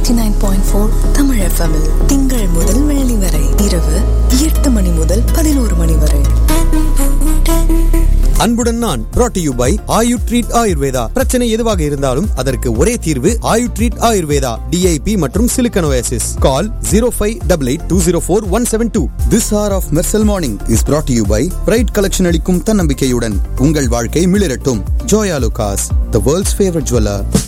89.4 Tamil FM திங்கள் முதல் வெள்ளி வரை இரவு 8 மணி முதல் 11 மணி வரை. அன்புடன் நான் brought to you by Ayu treat Ayurveda. பிரச்சனை எதுவாக இருந்தாலும் அதற்கு ஒரே தீர்வு ஆயு ட்ரீட் ஆயுர்வேதா. DIP மற்றும் Silicon Oasis. Call 0588204172. This hour of Mersal Morning is brought to you by Pride Collection அளிக்கும் தன்னம்பிக்கையுடன் உங்கள் வாழ்க்கை மிளிரட்டும். Joya Lucas, the world's favorite jeweler.